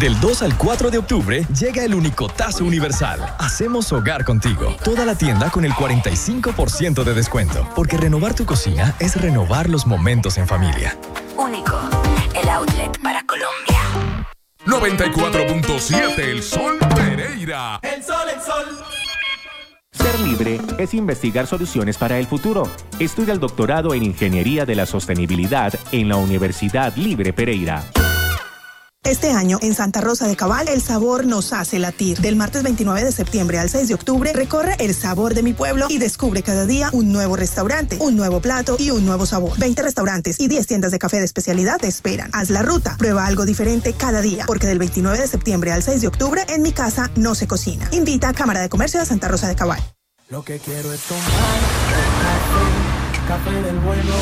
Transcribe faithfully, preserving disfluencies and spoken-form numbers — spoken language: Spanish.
Del dos al cuatro de octubre llega el Unicotazo Universal. Hacemos hogar contigo. Toda la tienda con el cuarenta y cinco por ciento de descuento. Porque renovar tu cocina es renovar los momentos en familia. Único, el outlet para Colombia. noventa y cuatro punto siete El Sol Pereira. El sol, el sol. Ser libre es investigar soluciones para el futuro. Estudia el doctorado en Ingeniería de la Sostenibilidad en la Universidad Libre Pereira. Este año, en Santa Rosa de Cabal, el sabor nos hace latir. Del martes veintinueve de septiembre al seis de octubre, recorre el sabor de mi pueblo y descubre cada día un nuevo restaurante, un nuevo plato y un nuevo sabor. veinte restaurantes y diez tiendas de café de especialidad te esperan. Haz la ruta, prueba algo diferente cada día, porque del veintinueve de septiembre al seis de octubre, en mi casa no se cocina. Invita a Cámara de Comercio de Santa Rosa de Cabal. Lo que quiero es tomar café, café del bueno.